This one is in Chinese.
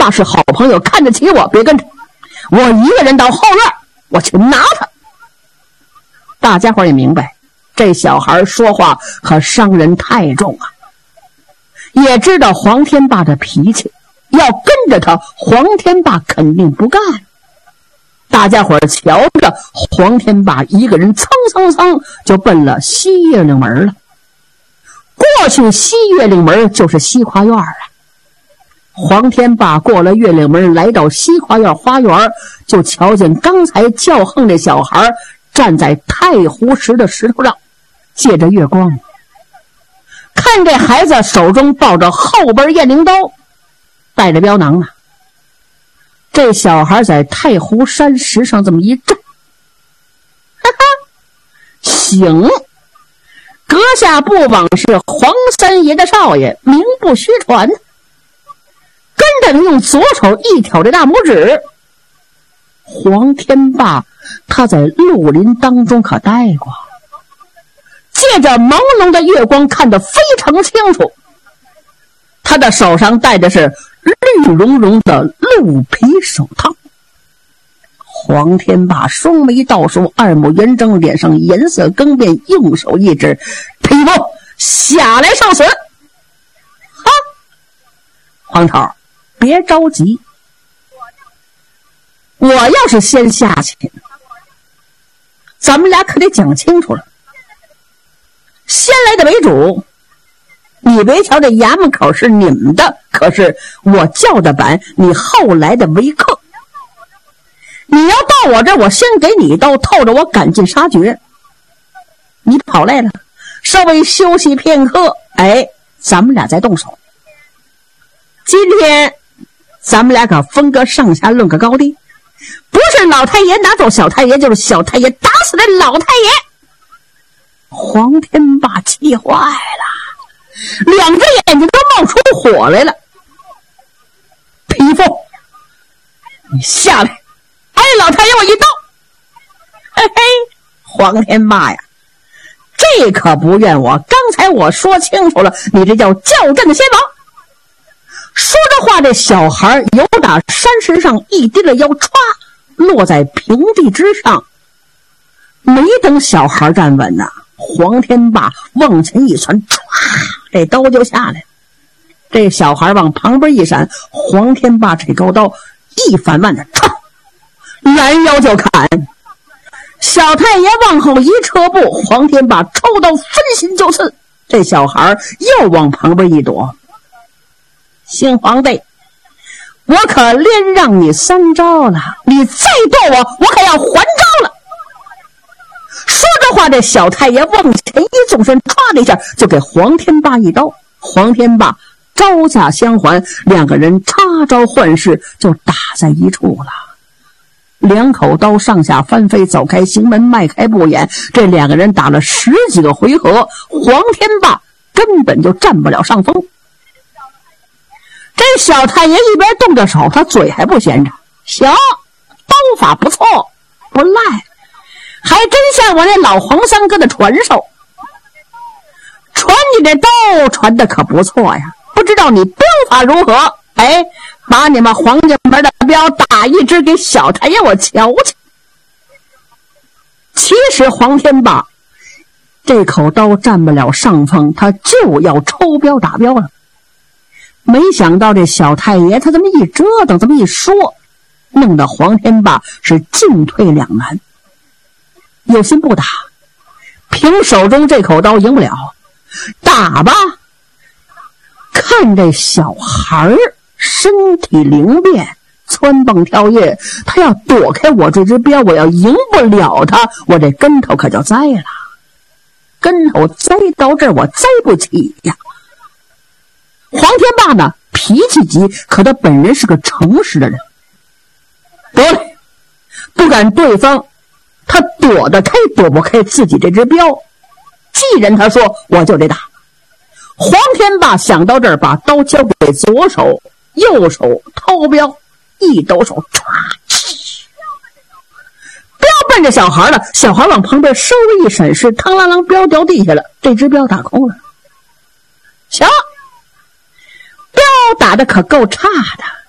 霸是好朋友，看得起我，别跟着我一个人到后院，我去拿他。大家伙也明白，这小孩说话可伤人太重啊，也知道黄天霸的脾气，要跟着他，黄天霸肯定不干。大家伙瞧着黄天霸一个人蹭蹭蹭就奔了西月岭门了。过去西月岭门就是西花院啊。黄天霸过了月岭门，来到西花院花园，就瞧见刚才叫横的小孩站在太湖石的石头上，借着月光，看这孩子手中抱着后边雁翎刀，带着镖囊啊。这小孩在太湖山石上这么一站，哈哈，醒！阁下不枉是黄三爷的少爷，名不虚传。跟着用左手一挑这大拇指。黄天霸他在绿林当中可待过，借着朦胧的月光看得非常清楚，他的手上戴的是绿茸茸的鹿皮手套。黄天霸双眉倒竖，二目圆睁，脸上颜色更变，用手一指：“匹夫，下来受死！”哈，黄头，别着急，我要是先下去，咱们俩可得讲清楚了。先来的为主，你别瞧这衙门口是你们的，可是我叫的板，你后来的为客。你要到我这儿，我先给你一刀，透着我赶尽杀绝。你跑累了，稍微休息片刻，哎，咱们俩再动手。今天咱们俩可分个上下，论个高低，不是老太爷拿走小太爷，就是小太爷打死这老太爷。黄天霸气坏了，两只眼睛都冒出火来了。匹夫，你下来，挨老太爷我一刀！嘿嘿，黄天霸呀，这可不怨我，刚才我说清楚了，你这叫叫阵的先王。说着话，这小孩由打山石上一低了腰，歘，落在平地之上。没等小孩站稳呐，黄天霸往前一窜，歘，这刀就下来。这小孩往旁边一闪，黄天霸这高刀一反腕的，歘，拦腰就砍。小太爷往后一撤步，黄天霸抽刀分心就刺。这小孩又往旁边一躲。新皇帝，我可连让你3招了，你再剁我，我可要还招了。说着话，这小太爷往前一纵身，唰的一下就给黄天霸一刀。黄天霸招架相还，两个人插招换式就打在一处了。两口刀上下翻飞，走开行门，迈开步眼，这两个人打了10几个回合，黄天霸根本就占不了上风。这小太爷一边动着手，他嘴还不闲着，行，刀法不错，不赖，还真像我那老黄三哥的传授。传你这刀传的可不错呀，不知道你镖法如何？哎，把你们黄家门的镖打一支给小太爷我瞧瞧。其实黄天霸这口刀占不了上风，他就要抽镖打镖了。没想到这小太爷他这么一折腾，这么一说，弄得黄天霸是进退两难。有心不打，凭手中这口刀赢不了，打吧。看这小孩身体灵便，蹿蹦跳跃，他要躲开我这只镖，我要赢不了他，我这跟头可就栽了。跟头栽到这儿，我栽不起呀。黄天霸呢，脾气急，可他本人是个诚实的人。得了，不敢对方他躲得开躲不开自己这只镖，既然他说，我就得打。黄天霸想到这儿，把刀交给左手，右手掏镖，一抖手，唰，镖奔着小孩了。小孩往旁边稍微一闪失，嘡啷啷，镖掉地下了，这只镖打空了。瞧，镖打的可够差的。